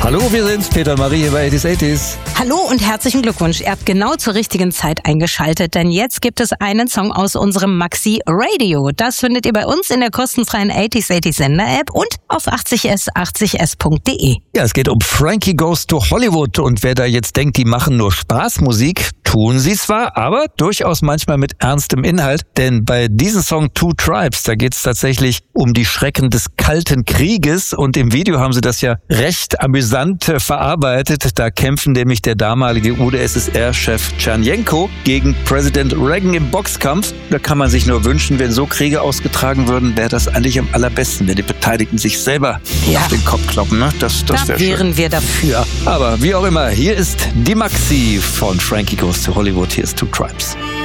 Hallo, wir sind's, Peter und Marie hier bei 80s. Hallo und herzlichen Glückwunsch. Ihr habt genau zur richtigen Zeit eingeschaltet, denn jetzt gibt es einen Song aus unserem Maxi Radio. Das findet ihr bei uns in der kostenfreien 80s Sender-App und auf 80s80s.de. Ja, es geht um Frankie Goes to Hollywood und wer da jetzt denkt, die machen nur Spaßmusik, tun sie zwar, aber durchaus manchmal mit ernstem Inhalt, denn bei diesem Song Two Tribes, da geht's tatsächlich um die Schrecken des Kalten Krieges und im Video haben sie das ja recht amüsant verarbeitet. Da kämpfen nämlich der damalige UdSSR-Chef Tschernjenko gegen Präsident Reagan im Boxkampf. Da kann man sich nur wünschen, wenn so Kriege ausgetragen würden, wäre das eigentlich am allerbesten, wenn die Beteiligten sich selber auf den Kopf kloppen. Ne? Das wären wir dafür. Aber wie auch immer, hier ist die Maxi von Frankie Goes to Hollywood. Hier ist Two Tribes.